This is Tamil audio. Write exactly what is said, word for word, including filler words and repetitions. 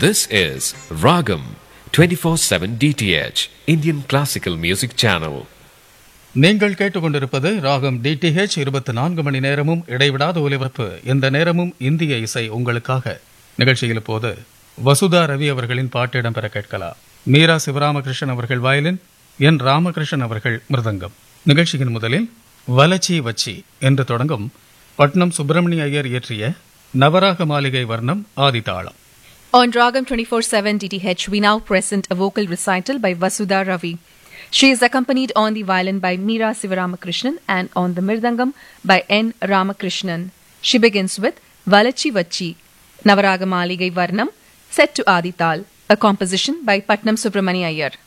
This is Ragam twenty-four seven D T H, Indian Classical Music Channel. நீங்கள் கேட்டுக்கொண்டிருப்பது ராகம் டிடிஹெச் இருபத்தி நான்கு மணி நேரமும் இடைவிடாத ஒலிபரப்பு. இந்த நேரமும் இந்திய இசை உங்களுக்காக. நிகழ்ச்சியில் போது வசுதா ரவி அவர்களின் பாட்டு இடம்பெற கேட்கலாம். மீரா சிவராமகிருஷ்ணன் அவர்கள் வயலின், என் ராமகிருஷ்ணன் அவர்கள் மிருதங்கம். நிகழ்ச்சியின் முதலில் வலச்சி வச்சி என்று தொடங்கும் பட்னம் சுப்பிரமணிய ஐயர் இயற்றிய நவராக மாளிகை வர்ணம் ஆதிதாளம். On Ragam twenty-four seven D T H, we now present a vocal recital by Vasudha Ravi. She is accompanied on the violin by Meera Sivaramakrishnan and on the mirdangam by N. Ramakrishnan. She begins with Valachi Vachi, Navaraga Maligai Varnam, set to Adital, a composition by Patnam Subramani Iyer.